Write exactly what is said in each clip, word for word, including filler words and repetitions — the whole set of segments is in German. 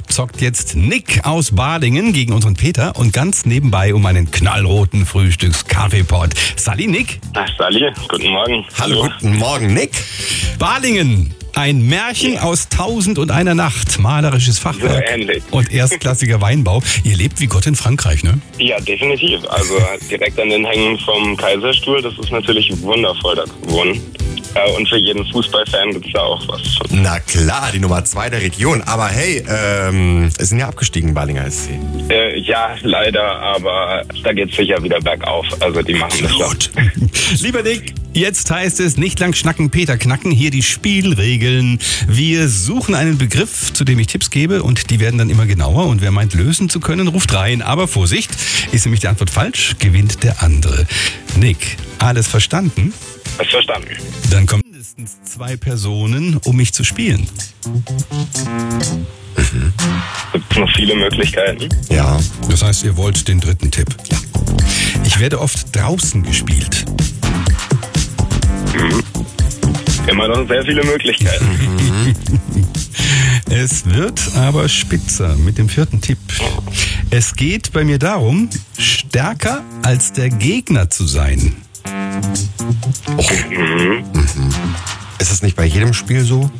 zockt jetzt Nick aus Balingen gegen unseren Peter und ganz nebenbei um einen knallroten Frühstückskaffeepot. Sally, Nick. Ach, Sally, guten Morgen. Hallo, guten Morgen, Nick. Balingen. Ein Märchen aus Tausend und einer Nacht, malerisches Fachwerk So ähnlich. und erstklassiger Weinbau. Ihr lebt wie Gott in Frankreich, ne? Ja, definitiv. Also direkt an den Hängen vom Kaiserstuhl, das ist natürlich wundervoll da zu wohnen. Äh, Und für jeden Fußballfan gibt es da auch was. Na klar, die Nummer zwei der Region. Aber hey, ähm, es sind ja abgestiegen, Balinger S C. Äh, ja, leider, aber da geht es sicher wieder bergauf. Also die machen das schon. Gut. Lieber Nick, jetzt heißt es nicht lang schnacken, Peter knacken. Hier die Spielregeln. Wir suchen einen Begriff, zu dem ich Tipps gebe und die werden dann immer genauer. Und wer meint, lösen zu können, ruft rein. Aber Vorsicht, ist nämlich die Antwort falsch, gewinnt der andere. Nick, alles verstanden? Hast verstanden. Dann kommen mindestens zwei Personen, um mich zu spielen. Gibt es noch viele Möglichkeiten? Ja. Das heißt, ihr wollt den dritten Tipp? Ja. Ich werde oft draußen gespielt. Immer noch sehr viele Möglichkeiten. Es wird aber spitzer mit dem vierten Tipp. Es geht bei mir darum, stärker als der Gegner zu sein. Ist das nicht bei jedem Spiel so?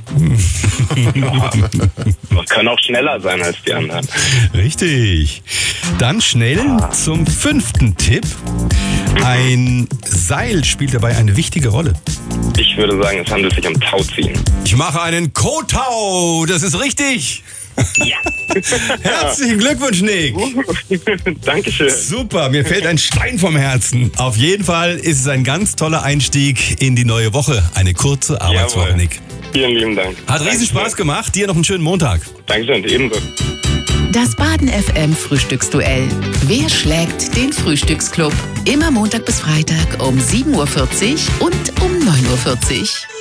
Man kann auch schneller sein als die anderen. Richtig. Dann schnell zum fünften Tipp. Ein Seil spielt dabei eine wichtige Rolle. Ich würde sagen, es handelt sich um Tauziehen. Ich mache einen Kotau. Das ist richtig. Ja. Herzlichen Glückwunsch, Nick. Dankeschön. Super, mir fällt ein Stein vom Herzen. Auf jeden Fall ist es ein ganz toller Einstieg in die neue Woche. Eine kurze Arbeitswoche, Jawohl. Nick. Vielen lieben Dank. Hat riesen Spaß gemacht. Dir noch einen schönen Montag. Dankeschön, ebenso. Das Baden F M Frühstücksduell. Wer schlägt den Frühstücksclub? Immer Montag bis Freitag um sieben Uhr vierzig und um neun Uhr vierzig.